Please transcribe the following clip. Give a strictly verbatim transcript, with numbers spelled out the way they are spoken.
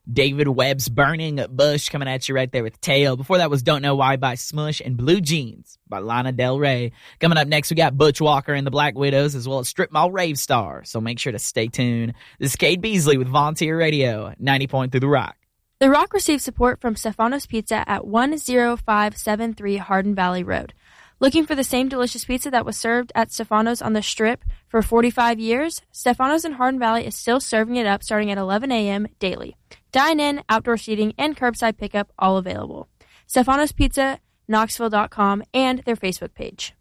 David Webb's Burning Bush coming at you right there with Tail. Before that was Don't Know Why by Smush and Blue Jeans by Lana Del Rey. Coming up next, we got Butch Walker and the Black Widows, as well as Strip Mall Rave Star. So make sure to stay tuned. This is Cade Beasley with Volunteer Radio, ninety point three The Rock. The Rock receives support from Stefano's Pizza at one oh five seven three Hardin Valley Road. Looking for the same delicious pizza that was served at Stefano's on the Strip for forty-five years? Stefano's in Hardin Valley is still serving it up starting at eleven a.m. daily. Dine-in, outdoor seating, and curbside pickup all available. Stefano's Pizza, Knoxville dot com, and their Facebook page.